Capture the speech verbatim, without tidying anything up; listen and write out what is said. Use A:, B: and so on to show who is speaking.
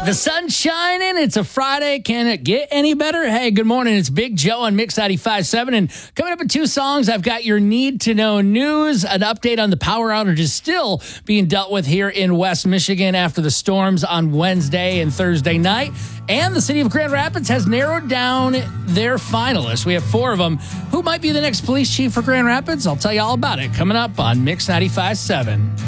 A: The sun's shining. It's a Friday. Can it get any better? Hey, good morning. It's Big Joe on Mix ninety-five point seven. And coming up in two songs, I've got your need to know news, an update on the power outages still being dealt with here in West Michigan after the storms on Wednesday and Thursday night. And the city of Grand Rapids has narrowed down their finalists. We have four of them. Who might be the next police chief for Grand Rapids? I'll tell you all about it coming up on Mix ninety-five point seven.